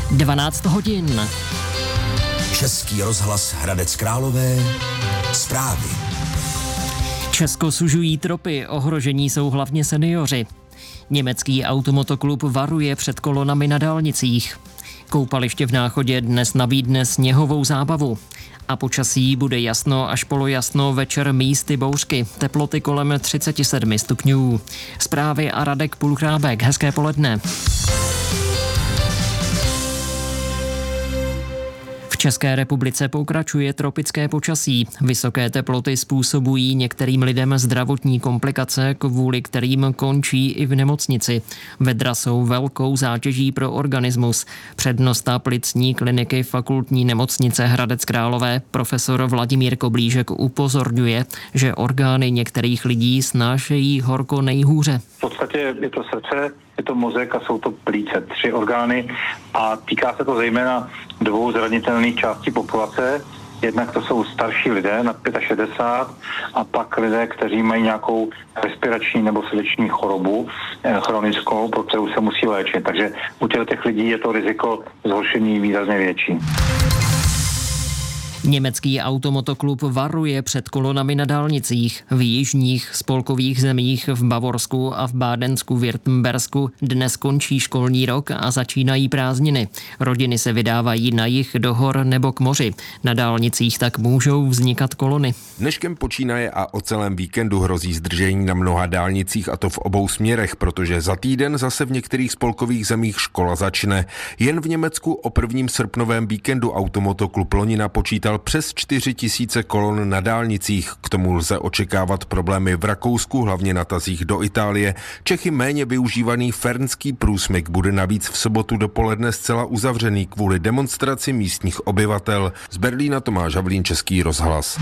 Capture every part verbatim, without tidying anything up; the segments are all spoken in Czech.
dvanáct hodin. Český rozhlas Hradec Králové. Zprávy. Česko sužují tropy, ohrožení jsou hlavně seniori. Německý automotoklub varuje před kolonami na dálnicích. Koupaliště v Náchodě dnes nabídne sněhovou zábavu. A počasí bude jasno až polojasno, večer místy bouřky. Teploty kolem třicet sedm stupňů. Zprávy a Radek Pulchrábek. Hezké poledne. V České republice pokračuje tropické počasí. Vysoké teploty způsobují některým lidem zdravotní komplikace, kvůli kterým končí i v nemocnici. Vedra jsou velkou zátěží pro organismus. Přednosta plicní kliniky Fakultní nemocnice Hradec Králové profesor Vladimír Koblížek upozorňuje, že orgány některých lidí snášejí horko nejhůře. V podstatě je to srdce, je to mozek a jsou to plíce, tři orgány a týká se to zejména dvou zranitelných částí populace. Jednak to jsou starší lidé nad šedesát pět a pak lidé, kteří mají nějakou respirační nebo srdeční chorobu eh, chronickou, pro kterou se musí léčit. Takže u těch lidí je to riziko zhoršení výrazně větší. Německý automotoklub varuje před kolonami na dálnicích. V jižních spolkových zemích v Bavorsku a v Bádensku-Württembersku dnes končí školní rok a začínají prázdniny. Rodiny se vydávají na jih do hor nebo k moři. Na dálnicích tak můžou vznikat kolony. Dneškem počínaje a o celém víkendu hrozí zdržení na mnoha dálnicích, a to v obou směrech, protože za týden zase v některých spolkových zemích škola začne. Jen v Německu o prvním srpnovém víkendu automotoklub loni napočítal přes čtyři tisíce kolon na dálnicích. K tomu lze očekávat problémy v Rakousku, hlavně na tazích do Itálie. Čechy méně využívaný Fernský průsmyk bude navíc v sobotu dopoledne zcela uzavřený kvůli demonstraci místních obyvatel. Z Berlína Tomáš Havlín, Český rozhlas.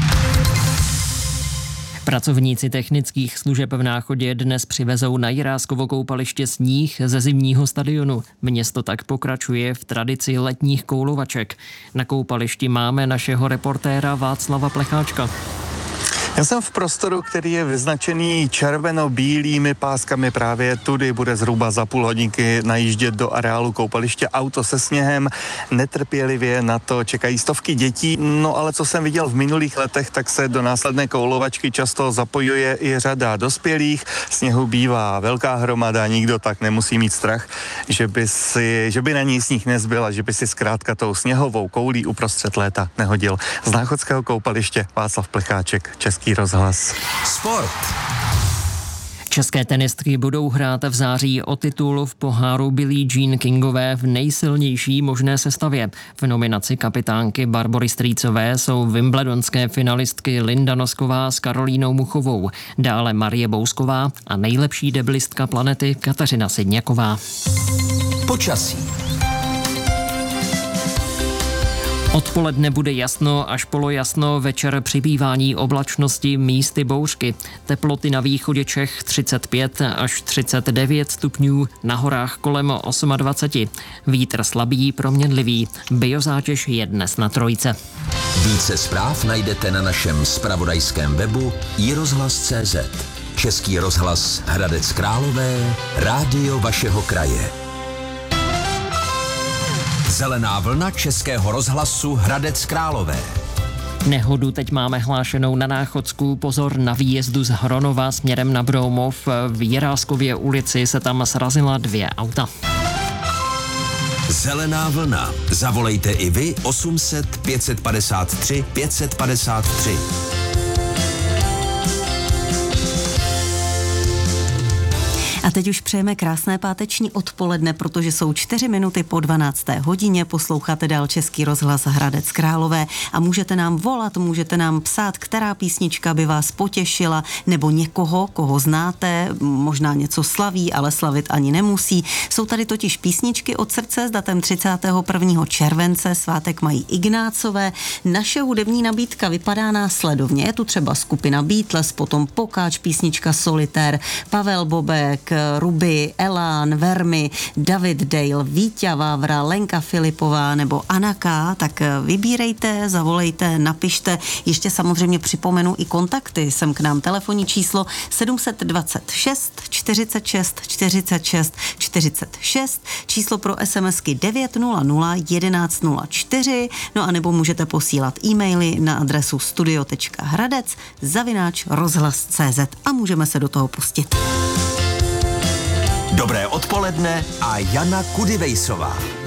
Pracovníci technických služeb v Náchodě dnes přivezou na Jiráskovo koupaliště sníh ze zimního stadionu. Město tak pokračuje v tradici letních koulovaček. Na koupališti máme našeho reportéra Václava Plecháčka. Já jsem v prostoru, který je vyznačený červeno-bílými páskami. Právě tudy bude zhruba za půl hodinky najíždět do areálu koupaliště auto se sněhem. Netrpělivě na to čekají stovky dětí. No ale co jsem viděl v minulých letech, tak se do následné koulovačky často zapojuje i řada dospělých. Sněhu bývá velká hromada, nikdo tak nemusí mít strach, že by, si, že by na ní sníh nezbyl a že by si zkrátka tou sněhovou koulí uprostřed léta nehodil. Z náchodského koupaliště Václav Plecháček, Český rozhlas. Sport. České tenistky budou hrát v září o titul v poháru Billie Jean Kingové v nejsilnější možné sestavě. V nominaci kapitánky Barbory Strýcové jsou wimbledonské finalistky Linda Nosková s Karolínou Muchovou, dále Marie Bousková a nejlepší deblistka planety Kateřina Sydňaková. Počasí. Odpoledne bude jasno až polojasno, večer přibývání oblačnosti, místy bouřky. Teploty na východě Čech třicet pět až třicet devět stupňů, na horách kolem dvacet osm. Vítr slabý, proměnlivý. Biozátěž je dnes na trojce. Více zpráv najdete na našem zpravodajském webu i rozhlas tečka cé zet. Český rozhlas Hradec Králové, rádio vašeho kraje. Zelená vlna Českého rozhlasu Hradec Králové. Nehodu teď máme hlášenou na Náchodsku. Pozor na výjezdu z Hronova směrem na Broumov. V Jiráskově ulici se tam srazila dvě auta. Zelená vlna. Zavolejte i vy osm set pět padesát tři pět padesát tři. A teď už přejeme krásné páteční odpoledne, protože jsou čtyři minuty po dvanácté hodině. Posloucháte dál Český rozhlas Hradec Králové a můžete nám volat, můžete nám psát, která písnička by vás potěšila, nebo někoho, koho znáte, možná něco slaví, ale slavit ani nemusí. Jsou tady totiž písničky od srdce s datem třicátého prvního července, svátek mají Ignácové. Naše hudební nabídka vypadá následovně. Je tu třeba skupina Beatles, potom Pokáč, písnička Solitér, Pavel Bobek, Ruby, Elán, Vermi, David Dale, Víťa Vávra, Lenka Filipová nebo Anaka, tak vybírejte, zavolejte, napište. Ještě samozřejmě připomenu i kontakty. Jsem k nám telefonní číslo sedm dva šest, čtyřicet šest, čtyřicet šest, čtyřicet šest, číslo pro SMSky devět nula nula jedenáct nula čtyři, no a nebo můžete posílat e-maily na adresu studio tečka hradec zavináč rozhlas tečka cé zet a můžeme se do toho pustit. Dobré odpoledne a Jana Kudivejsová.